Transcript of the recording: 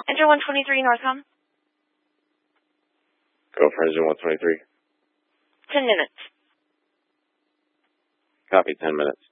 Enter 123 Northcom. Go for engine 123. 10 minutes. Copy, 10 minutes.